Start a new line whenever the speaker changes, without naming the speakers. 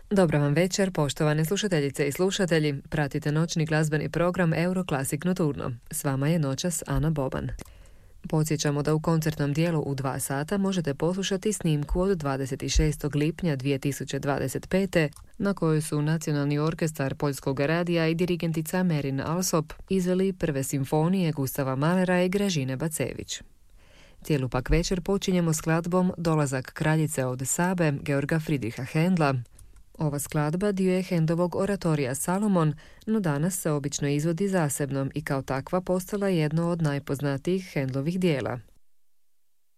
Dobar vam večer, poštovane slušateljice i slušatelji. Pratite noćni glazbeni program Euroclassic Nocturno. S vama je noćas Ana Boban. Podsjećamo da u koncertnom dijelu u 2 sata možete poslušati snimku od 26. lipnja 2025. na kojoj su Nacionalni orkestar Poljskog radija i dirigentica Merin Alsop izveli prve simfonije Gustava Mahlera i Gražine Bacević. Cijelu pak večer počinjemo skladbom Dolazak kraljice od Sabe Georga Friedricha Händla. Ova skladba dio je Händlovog oratorija Salomon, no danas se obično izvodi zasebno i kao takva postala jedno od najpoznatijih Händlovih dijela.